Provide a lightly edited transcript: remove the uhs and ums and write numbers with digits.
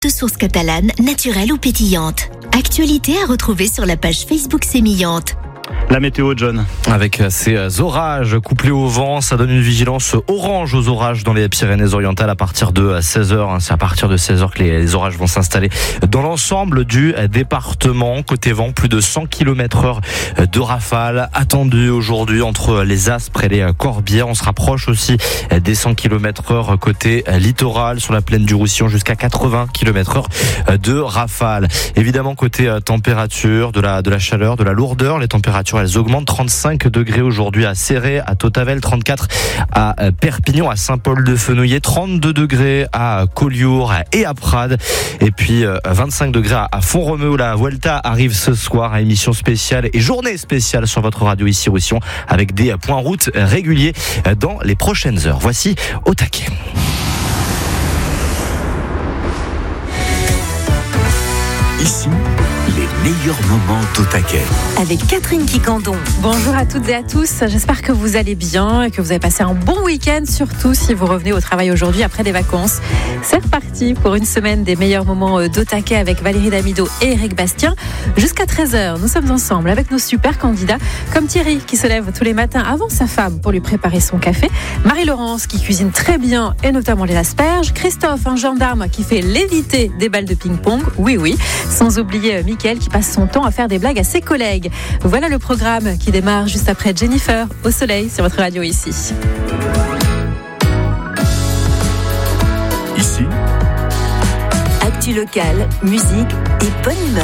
de source catalane, naturelle ou pétillante. Actualité à retrouver sur la page Facebook Sémillante. La météo, John. Avec ces orages couplés au vent, ça donne une vigilance orange aux orages dans les Pyrénées-Orientales à partir de 16h. C'est à partir de 16h que les orages vont s'installer dans l'ensemble du département. Côté vent, plus de 100 km/h de rafales attendues aujourd'hui entre les Aspres et les Corbières. On se rapproche aussi des 100 km/h côté littoral sur la plaine du Roussillon, jusqu'à 80 km/h de rafales. Évidemment, côté température, de la chaleur, de la lourdeur, les températures elles augmentent. 35 degrés aujourd'hui à Céré, à Tautavel, 34 à Perpignan, à Saint-Paul-de-Fenouillet, 32 degrés à Collioure et à Prades, et puis 25 degrés à Font-Romeu où la Vuelta arrive ce soir, à émission spéciale et journée spéciale sur votre radio ici Roussillon, avec des points route réguliers dans les prochaines heures. Voici Au Taquet. Ici, les meilleurs moments d'Au Taquet. Avec Catherine Quicandon. Bonjour à toutes et à tous, j'espère que vous allez bien et que vous avez passé un bon week-end, surtout si vous revenez au travail aujourd'hui après des vacances. C'est reparti pour une semaine des meilleurs moments d'Au Taquet avec Valérie Damido et Eric Bastien. Jusqu'à 13h, nous sommes ensemble avec nos super candidats, comme Thierry qui se lève tous les matins avant sa femme pour lui préparer son café, Marie-Laurence qui cuisine très bien et notamment les asperges, Christophe, un gendarme qui fait léviter des balles de ping-pong, oui, sans oublier Mickaël qui passe son temps à faire des blagues à ses collègues. Voilà le programme qui démarre juste après Jennifer au soleil sur votre radio ici. Ici, Actu locale, musique et bonne humeur.